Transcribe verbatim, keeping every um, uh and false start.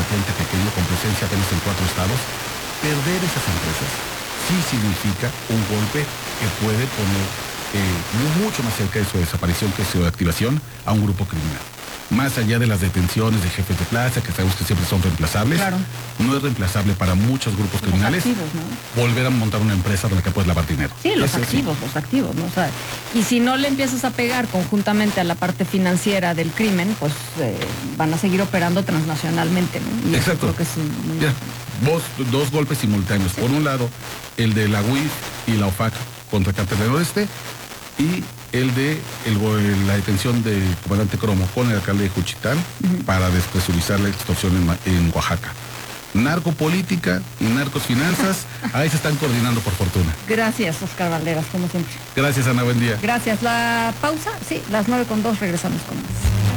frente pequeño con presencia apenas en cuatro estados, perder esas empresas sí significa un golpe que puede poner eh, mucho más cerca de su desaparición que su activación a un grupo criminal. Más allá de las detenciones de jefes de plaza, que sabemos que siempre son reemplazables, claro, no es reemplazable para muchos grupos los criminales activos, ¿no? volver a montar una empresa con la que puedes lavar dinero. Sí, los Eso sí. activos, los activos, ¿no? O sea, y si no le empiezas a pegar conjuntamente a la parte financiera del crimen, pues eh, van a seguir operando transnacionalmente, ¿no? Y eso Exacto. creo que es un- Ya, vos, dos golpes simultáneos. Sí. Por un lado, el de la U I F y la O F A C contra Cártel del Oeste, y el de el, go- la detención del comandante Cromo con el alcalde de Juchitán Ujú. para despresurizar la extorsión en, Ma- en Oaxaca. Narcopolítica y narcosfinanzas, ahí se están coordinando por fortuna. Gracias, Oscar Valderas, como siempre. Gracias, Ana, buen día. Gracias. La pausa, sí, las nueve con dos, regresamos con más.